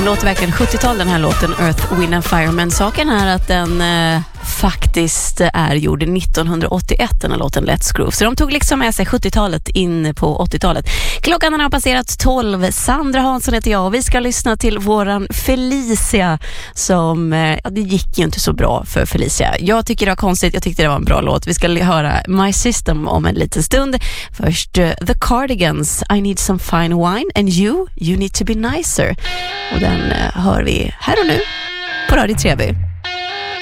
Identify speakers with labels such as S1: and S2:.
S1: Den låter verkligen 70-tal, den här låten Earth, Wind and Fire. Men saken är att den faktiskt är gjord 1981, den här låten Let's Groove. Så de tog liksom med sig 70-talet in på 80-talet. Klockan har passerat 12. Sandra Hansson heter jag och vi ska lyssna till våran Felicia som, det gick ju inte så bra för Felicia. Jag tycker det var konstigt, jag tyckte det var en bra låt. Vi ska höra My System om en liten stund. Först The Cardigans, I Need Some Fine Wine, and You Need To Be Nicer. Och den hör vi här och nu på Radio Treby.